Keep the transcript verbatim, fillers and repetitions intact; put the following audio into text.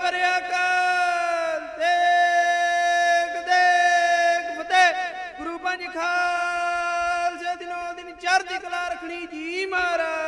ਸਤਿ ਅਕਾਲ। ਦੇਖ ਦੇਖ ਫਤਿਹ। ਗੁਰੂ ਪੰਜ ਖਾਲਸੇ ਦਿਨੋਂ ਦਿਨ ਚੜ੍ਹਦੀ ਕਲਾ ਰੱਖਣੀ ਜੀ ਮਹਾਰਾਜ।